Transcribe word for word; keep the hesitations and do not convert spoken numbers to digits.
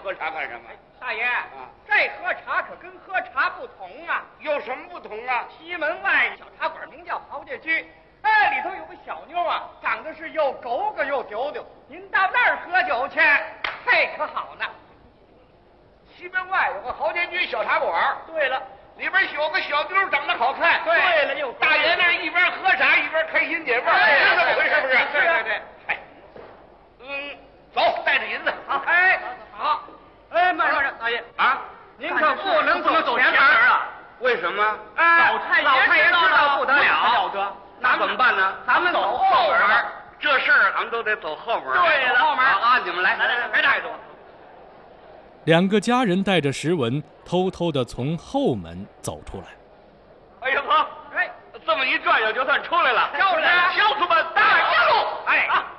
喝茶干什么？ 大爷啊，这喝茶可跟喝茶不同啊。 有什么不同啊？ 西门外小茶馆名叫豪杰居，哎，里头有个小妞啊，长得是又狗狗又丢丢。您到那儿喝酒去，嘿，可好呢。 西门外有个豪杰居小茶馆。 对了， 里边有个小妞长得好看。 对了，又大爷那一边喝茶一边开心解闷，是这么回事不是？ 对对对。 哎，嗯，走，带着银子。 好，哎，好，哎，慢着慢着，大爷啊， 您可不能走走前门啊。 为什么？ 哎， 老太爷老太爷知道不得了， 得，那怎么办呢？ 咱们走后门， 这事儿咱们都得走后门。 对了，后门啊，你们来， 来来来，别带着我。 两个家人带着石文，偷偷地从后门走出来。 哎呀呵， 哎， 这么一转悠就算出来了。 就是， 小子们，大家路！ 哎。